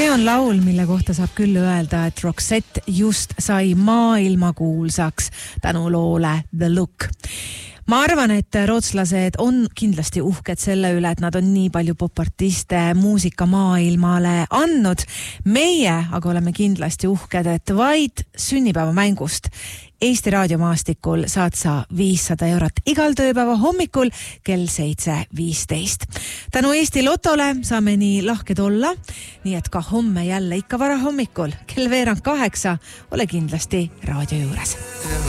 on laul, mille kohta saab küll öelda, et Roxette just sai maailmakuulsaks tänu loole The Look. Ma arvan, et rootslased on kindlasti uhked selle üle, et nad on nii palju popartiste muusika maailmale andnud. Meie aga oleme kindlasti uhked, et vaid sünnipäeva mängust Eesti raadiomaastikul saad sa 500 eurot igal tööpäeva hommikul kell 7:15. Tänu Eesti Lotole saame nii lahked olla, nii et ka homme jälle ikka vara hommikul kell 7:15 ole kindlasti raadio juures.